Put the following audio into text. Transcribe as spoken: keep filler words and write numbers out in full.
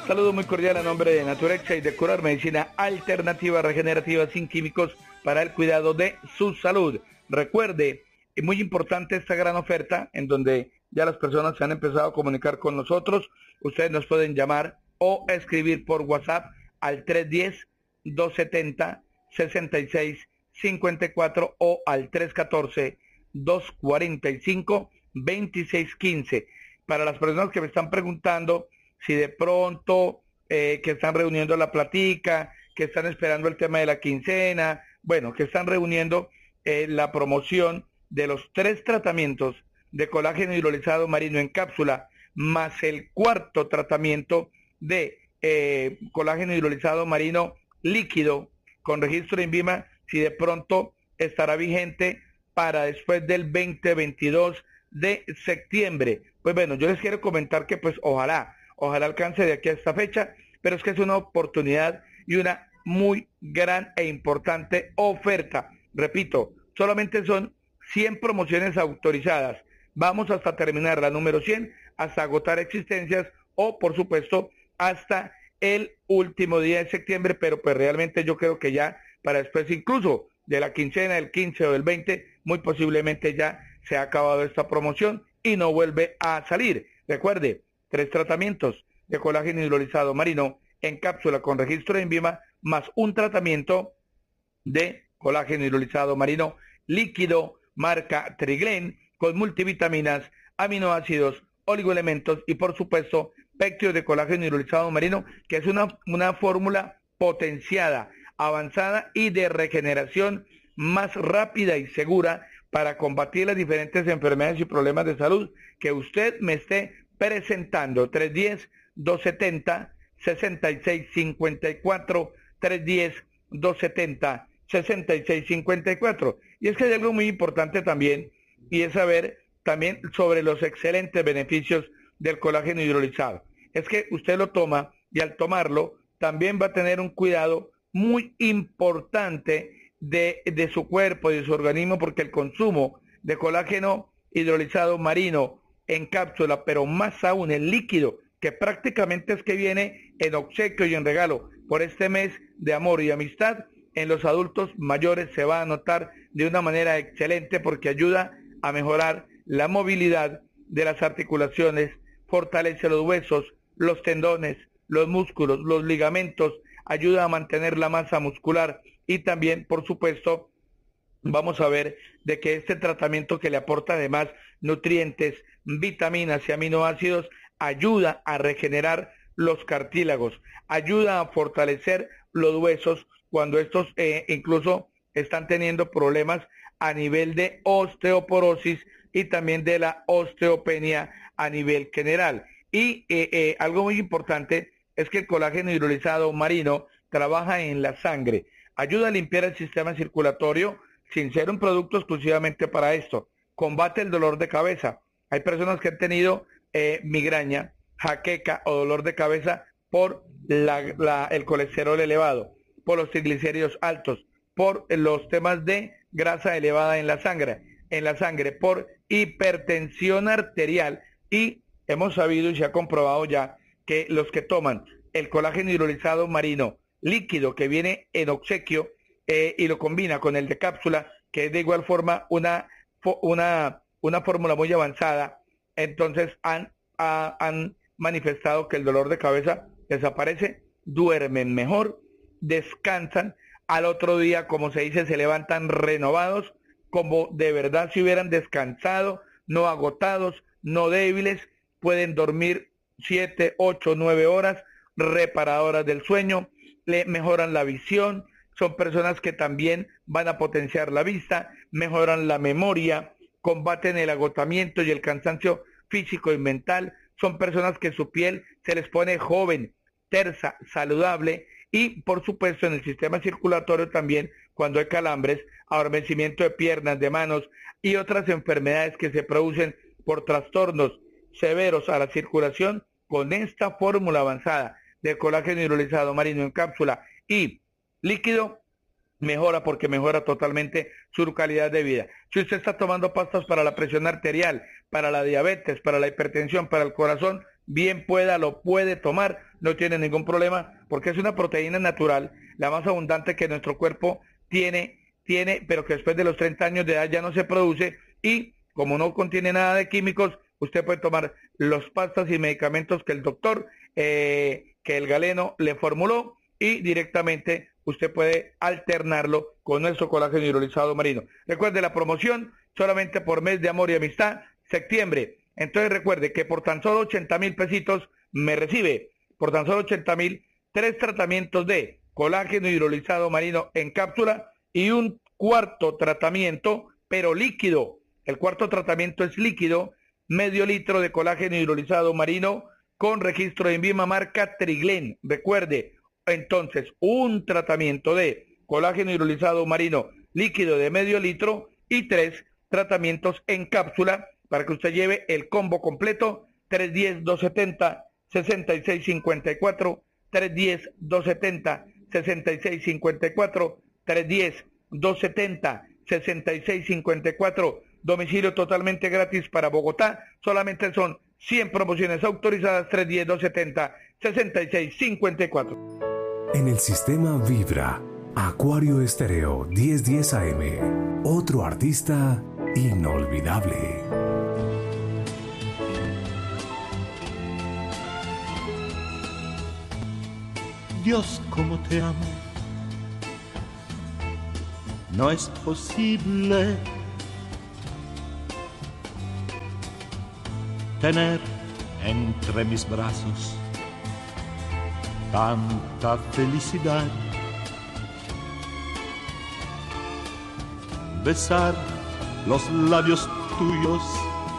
Saludo muy cordial a nombre de Naturexa y de Curar, medicina alternativa regenerativa sin químicos para el cuidado de su salud. Recuerde, es muy importante esta gran oferta en donde ya las personas se han empezado a comunicar con nosotros. Ustedes nos pueden llamar o escribir por WhatsApp al tres uno cero, dos siete cero, seis seis cinco cuatro o al tres uno cuatro, dos cuatro cinco, dos seis uno cinco. Para las personas que me están preguntando si de pronto eh, que están reuniendo la platica, que están esperando el tema de la quincena, bueno, que están reuniendo eh, la promoción de los tres tratamientos de colágeno hidrolizado marino en cápsula, más el cuarto tratamiento de eh, colágeno hidrolizado marino líquido con registro en INVIMA, si de pronto estará vigente para después del veinte veintidós de septiembre. Pues bueno, yo les quiero comentar que pues ojalá, ojalá alcance de aquí a esta fecha, pero es que es una oportunidad y una muy gran e importante oferta. Repito, solamente son cien promociones autorizadas. Vamos hasta terminar la número cien, hasta agotar existencias o por supuesto hasta el último día de septiembre, pero pues realmente yo creo que ya para después incluso de la quincena del quince o del veinte, muy posiblemente ya se ha acabado esta promoción y no vuelve a salir. Recuerde, tres tratamientos de colágeno hidrolizado marino en cápsula con registro de INVIMA, más un tratamiento de colágeno hidrolizado marino líquido marca Triglen con multivitaminas, aminoácidos, oligoelementos y por supuesto pectios de colágeno hidrolizado marino, que es una, una fórmula potenciada, avanzada y de regeneración más rápida y segura para combatir las diferentes enfermedades y problemas de salud que usted me esté presentando. tres uno cero, dos siete cero, seis seis cinco cuatro, tres uno cero, dos siete cero, seis seis cinco cuatro. Y es que hay algo muy importante también, y es saber también sobre los excelentes beneficios del colágeno hidrolizado. Es que usted lo toma y al tomarlo también va a tener un cuidado muy importante de, de su cuerpo y de su organismo, porque el consumo de colágeno hidrolizado marino en cápsula, pero más aún el líquido, que prácticamente es que viene en obsequio y en regalo por este mes de amor y amistad, en los adultos mayores se va a notar de una manera excelente porque ayuda a mejorar la movilidad de las articulaciones, fortalece los huesos, los tendones, los músculos, los ligamentos, ayuda a mantener la masa muscular y también, por supuesto, vamos a ver de que este tratamiento que le aporta además nutrientes, vitaminas y aminoácidos, ayuda a regenerar los cartílagos, ayuda a fortalecer los huesos cuando estos eh, incluso están teniendo problemas a nivel de osteoporosis y también de la osteopenia a nivel general. Y eh, eh, algo muy importante es que el colágeno hidrolizado marino trabaja en la sangre, ayuda a limpiar el sistema circulatorio sin ser un producto exclusivamente para esto, combate el dolor de cabeza. Hay personas que han tenido eh, migraña, jaqueca o dolor de cabeza por la, la, el colesterol elevado, por los triglicéridos altos, por los temas de grasa elevada en la sangre, en la sangre, por hipertensión arterial. Y hemos sabido y se ha comprobado ya que los que toman el colágeno hidrolizado marino líquido que viene en obsequio eh, y lo combina con el de cápsula, que es de igual forma una, una, una fórmula muy avanzada, entonces han, a, han manifestado que el dolor de cabeza desaparece, duermen mejor, descansan, al otro día, como se dice, se levantan renovados, como de verdad si hubieran descansado, no agotados, no débiles, pueden dormir siete, ocho, nueve horas, reparadoras del sueño, le mejoran la visión, son personas que también van a potenciar la vista, mejoran la memoria, combaten el agotamiento y el cansancio físico y mental, son personas que su piel se les pone joven, tersa, saludable y por supuesto en el sistema circulatorio también cuando hay calambres, adormecimiento de piernas, de manos y otras enfermedades que se producen por trastornos severos a la circulación, con esta fórmula avanzada de colágeno hidrolizado marino en cápsula y líquido, mejora porque mejora totalmente su calidad de vida. Si usted está tomando pastas para la presión arterial, para la diabetes, para la hipertensión, para el corazón, bien pueda, lo puede tomar no tiene ningún problema, porque es una proteína natural, la más abundante que nuestro cuerpo tiene, tiene, pero que después de los treinta años de edad ya no se produce, y como no contiene nada de químicos, usted puede tomar los pastas y medicamentos que el doctor, eh, que el galeno le formuló, y directamente usted puede alternarlo con nuestro colágeno hidrolizado marino. Recuerde la promoción solamente por mes de amor y amistad, septiembre. Entonces recuerde que por tan solo ochenta mil pesitos me recibe, por tan solo ochenta mil, tres tratamientos de colágeno hidrolizado marino en cápsula y un cuarto tratamiento, pero líquido. El cuarto tratamiento es líquido, medio litro de colágeno hidrolizado marino con registro de INVIMA marca Triglen. Recuerde, entonces, un tratamiento de colágeno hidrolizado marino líquido de medio litro y tres tratamientos en cápsula para que usted lleve el combo completo. Tres diez, dos setenta, sesenta y seis cincuenta y cuatro, tres diez, dos setenta, sesenta y seis cincuenta y cuatro, tres diez, dos setenta, sesenta y seis cincuenta y cuatro, domicilio totalmente gratis para Bogotá. Solamente son cien promociones autorizadas. Tres diez, dos setenta, sesenta y seis cincuenta y cuatro. En el sistema Vibra, Acuario Estéreo diez diez A M, otro artista inolvidable. Dios, cómo te amo. No es posible tener entre mis brazos tanta felicidad. Besar los labios tuyos